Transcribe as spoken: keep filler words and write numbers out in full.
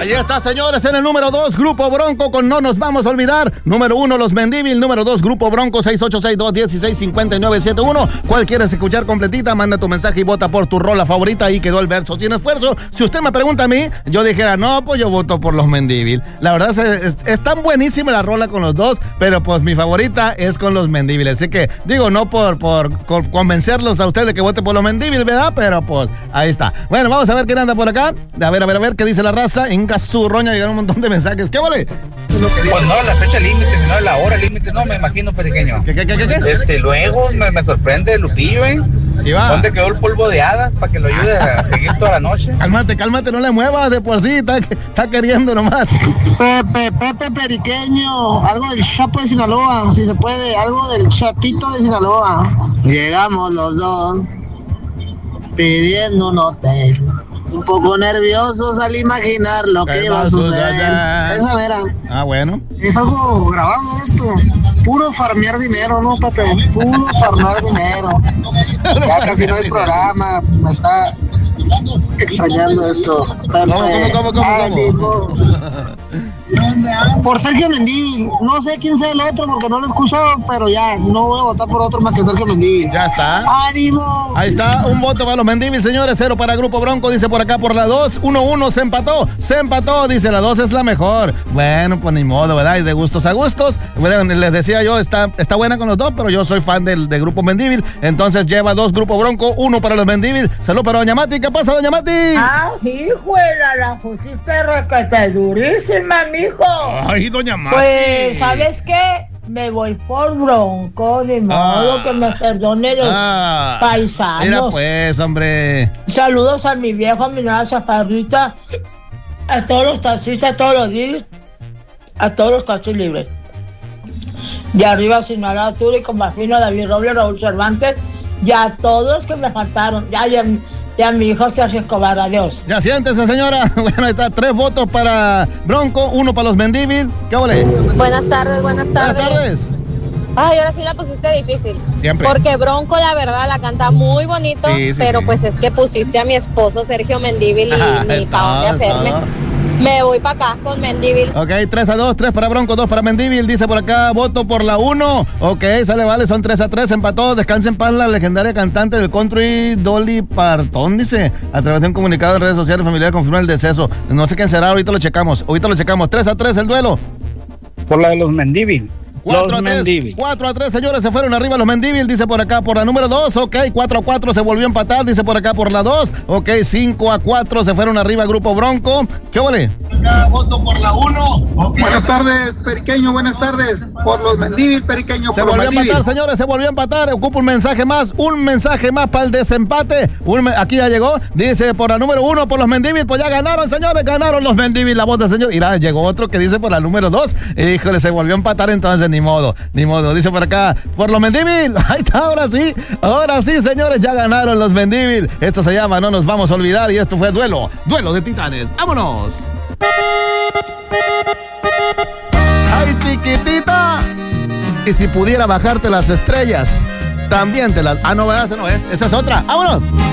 Ahí está, señores, en el número dos, Grupo Bronco con No Nos Vamos a Olvidar. Número uno, Los Mendívil. Número dos, Grupo Bronco, seis ocho seis, dos uno seis, cinco nueve siete uno. ¿Cuál quieres escuchar completita? Manda tu mensaje y vota por tu rola favorita. Ahí quedó el verso sin esfuerzo. Si usted me pregunta a mí, yo dijera, no, pues yo voto por Los Mendívil. La verdad es, es, es tan buenísima la rola con los dos, pero pues mi favorita es con Los Mendívil. Así que, digo, no por, por, por convencerlos a ustedes de que vote por Los Mendívil, ¿verdad? Pero pues, ahí está. Bueno, vamos a ver quién anda por acá. A ver, a ver, a ver, ¿qué dice la raza? En Gazurroña llegaron un montón de mensajes. ¿Qué vale? Pues no, la fecha límite, no la hora límite, no, me imagino, pequeño. ¿Qué, qué, qué, qué? Este, luego me, me sorprende Lupillo, ¿eh? ¿Dónde quedó el polvo de hadas para que lo ayude a seguir toda la noche? Cálmate, cálmate, no le muevas de por sí, está, está queriendo nomás. Pepe, Pepe Periqueño, algo del Chapo de Sinaloa, si se puede, algo del Chapito de Sinaloa. Llegamos los dos pidiendo un hotel. Un poco nerviosos al imaginar lo que iba a suceder. Esa vera. Ah, bueno. Es algo grabado esto. Puro farmear dinero, ¿no, Pepe? Puro farmear dinero. Ya casi no hay programa. Me está extrañando esto. Pepe. ¿Cómo, cómo, cómo, cómo, cómo? Por Sergio Mendívil. No sé quién sea el otro porque no lo he escuchado, pero ya, no voy a votar por otro más que Sergio Mendívil. Ya está. ¡Ánimo! Ahí está, un voto para Los Mendívil, señores, cero para Grupo Bronco, dice por acá por la dos, uno uno, se empató, se empató, dice la dos es la mejor. Bueno, pues ni modo, ¿verdad? Y de gustos a gustos. Bueno, les decía yo, está, está buena con los dos, pero yo soy fan del de Grupo Mendívil, entonces lleva dos Grupo Bronco, uno para Los Mendívil. Salud para Doña Mati, ¿qué pasa, Doña Mati? Ah, hijuela, la pusiste requete durísima, mijo. Ay, Doña Mati. Pues, ¿sabes qué? Me voy por Bronco, de modo ah, que me perdone los ah, paisanos. Mira pues, hombre. Saludos a mi viejo, a mi nueva chaparrita, a todos los taxistas, a todos los días, a todos los taxis libres. De arriba, Sinaloa, Arturo y Comafino, David Robles, Raúl Cervantes, y a todos que me faltaron. Ya, ya, ya mi hijo Sergio Escobar, adiós. Ya siéntese, señora. Bueno, ahí está, tres votos para Bronco, uno para Los Mendívil. ¿Qué ole? Buenas tardes, buenas tardes. Buenas tardes. Ay, ahora sí la pusiste difícil. Siempre. Porque Bronco, la verdad, la canta muy bonito, sí, sí, pero sí. Pues es que pusiste a mi esposo Sergio Mendívil y ah, ni para dónde hacerme. Todo. Me voy para acá con Mendívil. Ok, tres a dos, tres para Bronco, dos para Mendívil. Dice por acá, voto por la uno. Ok, sale, vale, son tres a tres, empató. Descansa en paz la legendaria cantante del country, Dolly Parton, dice. A través de un comunicado en redes sociales, familiar confirma el deceso. No sé quién será, ahorita lo checamos. Ahorita lo checamos. tres a tres el duelo. Por la de Los Mendívil. cuatro a tres, cuatro a tres, señores, se fueron arriba Los Mendívil, dice por acá por la número dos, ok, cuatro a cuatro se volvió a empatar, dice por acá por la dos, ok, cinco a cuatro se fueron arriba Grupo Bronco, ¿qué vale? Voto por la uno. Okay. Buenas tardes, Periqueño, buenas tardes. Por Los Mendívil, Periqueño, se por volvió Los a empatar, señores, se volvió a empatar, ocupa un mensaje más, un mensaje más para el desempate, un, aquí ya llegó, dice por la número uno, por Los Mendívil, pues ya ganaron, señores, ganaron Los Mendívil, la voz del señor, irá, llegó otro que dice por la número dos, híjole, se volvió a empatar entonces, ni modo, ni modo, dice por acá, por Los Mendívil, ahí está, ahora sí, ahora sí, señores, ya ganaron Los Mendívil, esto se llama No Nos Vamos a Olvidar y esto fue Duelo, Duelo de Titanes, ¡vámonos! ¡Ay, chiquitita! Y si pudiera bajarte las estrellas, también te las... Ah, no, esa no es, esa es otra, ¡vámonos!